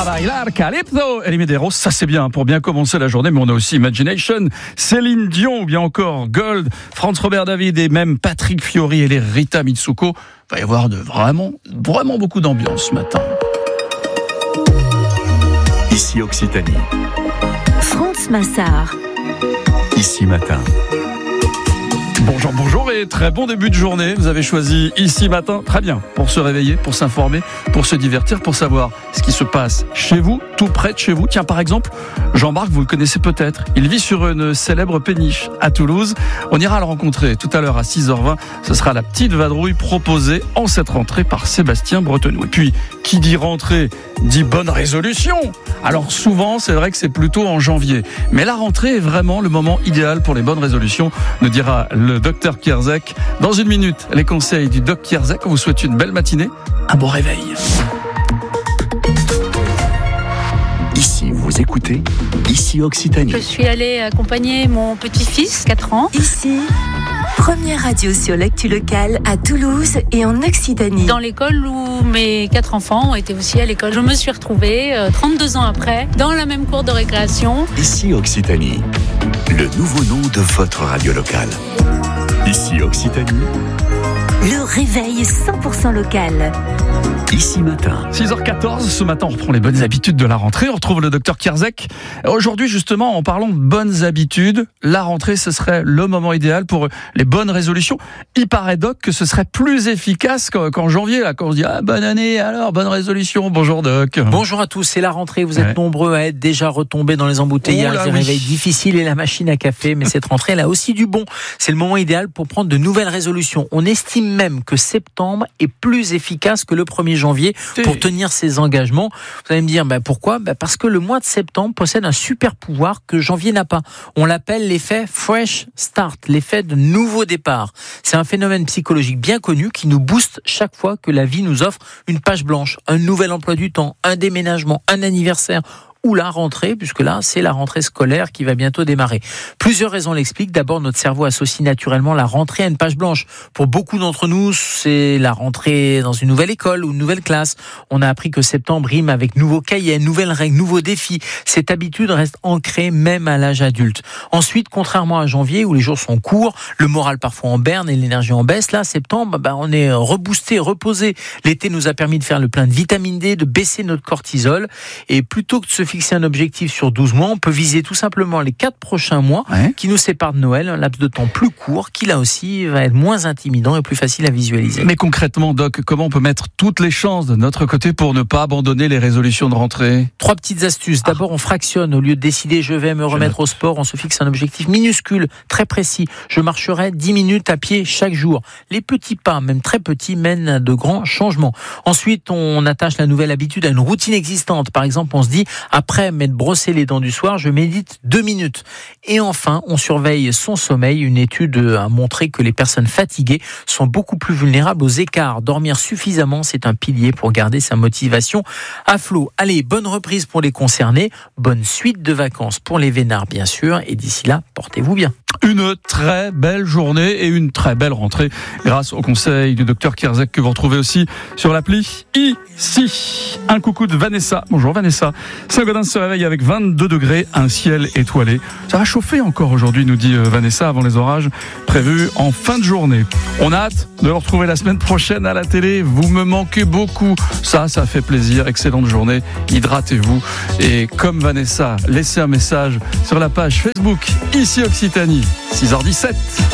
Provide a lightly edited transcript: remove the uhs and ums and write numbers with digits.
A bailar calypso, Elie Medeiros, ça c'est bien pour bien commencer la journée, mais on a aussi Imagination, Céline Dion ou bien encore Gold, Franz Robert David et même Patrick Fiori et les Rita Mitsuko. Il va y avoir vraiment beaucoup d'ambiance ce matin. Ici Occitanie. France Massard. Ici Matin. Bonjour et très bon début de journée. Vous avez choisi Ici Matin, très bien, pour se réveiller, pour s'informer, pour se divertir, pour savoir ce qui se passe chez vous, tout près de chez vous. Tiens, par exemple, Jean-Marc, vous le connaissez peut-être. Il vit sur une célèbre péniche à Toulouse. On ira le rencontrer tout à l'heure à 6h20. Ce sera la petite vadrouille proposée en cette rentrée par Sébastien Bretonneau. Et puis, qui dit rentrée, dit bonne résolution. Alors souvent, c'est vrai que c'est plutôt en janvier. Mais la rentrée est vraiment le moment idéal pour les bonnes résolutions, nous dira le docteur Kierzek. Dans une minute, les conseils du doc Kierzek. On vous souhaite une belle matinée, un bon réveil. Ici, vous écoutez Ici Occitanie. Je suis allée accompagner mon petit-fils, 4 ans. Ici, première radio sur l'actu locale à Toulouse et en Occitanie. Dans l'école où mes 4 enfants ont été aussi à l'école. Je me suis retrouvée, 32 ans après, dans la même cour de récréation. Ici Occitanie, le nouveau nom de votre radio locale. Ici Occitanie. Le réveil 100% local. Ici Matin. 6h14, ce matin on reprend les bonnes habitudes de la rentrée, on retrouve le docteur Kierzek. Aujourd'hui justement, en parlant de bonnes habitudes, la rentrée ce serait le moment idéal pour les bonnes résolutions. Il paraît doc que ce serait plus efficace qu'en janvier, là, quand on se dit bonne année, alors bonne résolution. Bonjour doc. Bonjour à tous, c'est la rentrée, vous êtes nombreux à être déjà retombés dans les embouteillages, des réveils difficiles et la machine à café, mais cette rentrée elle a aussi du bon. C'est le moment idéal pour prendre de nouvelles résolutions. On estime même que septembre est plus efficace que le 1er janvier pour tenir ses engagements. Vous allez me dire pourquoi ? Parce que le mois de septembre possède un super pouvoir que janvier n'a pas. On l'appelle l'effet fresh start, l'effet de nouveau départ. C'est un phénomène psychologique bien connu qui nous booste chaque fois que la vie nous offre une page blanche, un nouvel emploi du temps, un déménagement, un anniversaire ou la rentrée, puisque là, c'est la rentrée scolaire qui va bientôt démarrer. Plusieurs raisons l'expliquent. D'abord, notre cerveau associe naturellement la rentrée à une page blanche. Pour beaucoup d'entre nous, c'est la rentrée dans une nouvelle école ou une nouvelle classe. On a appris que septembre rime avec nouveaux cahiers, nouvelles règles, nouveaux défis. Cette habitude reste ancrée même à l'âge adulte. Ensuite, contrairement à janvier, où les jours sont courts, le moral parfois en berne et l'énergie en baisse, là, septembre, on est reboosté, reposé. L'été nous a permis de faire le plein de vitamine D, de baisser notre cortisol. Et plutôt que de se fixer un objectif sur 12 mois, on peut viser tout simplement les 4 prochains mois qui nous séparent de Noël, un laps de temps plus court qui là aussi va être moins intimidant et plus facile à visualiser. Mais concrètement, doc, comment on peut mettre toutes les chances de notre côté pour ne pas abandonner les résolutions de rentrée ? 3 petites astuces. D'abord, on fractionne. Au lieu de décider je vais me remettre au sport, on se fixe un objectif minuscule, très précis. Je marcherai 10 minutes à pied chaque jour. Les petits pas, même très petits, mènent à de grands changements. Ensuite, on attache la nouvelle habitude à une routine existante. Par exemple, on se dit après m'être brossé les dents du soir, je médite 2 minutes. Et enfin, on surveille son sommeil. Une étude a montré que les personnes fatiguées sont beaucoup plus vulnérables aux écarts. Dormir suffisamment, c'est un pilier pour garder sa motivation à flot. Allez, bonne reprise pour les concernés, bonne suite de vacances pour les vénards bien sûr, et d'ici là, portez-vous bien. Une très belle journée et une très belle rentrée grâce au conseil du docteur Kierzek que vous retrouvez aussi sur l'appli Ici. Un coucou de Vanessa. Bonjour Vanessa. Saint-Gaudens se réveille avec 22 degrés, un ciel étoilé. Ça va chauffer encore aujourd'hui, nous dit Vanessa, avant les orages prévus en fin de journée. On a hâte de le retrouver la semaine prochaine à la télé. Vous me manquez beaucoup. Ça fait plaisir. Excellente journée. Hydratez-vous. Et comme Vanessa, laissez un message sur la page Facebook Ici Occitanie. 6h17.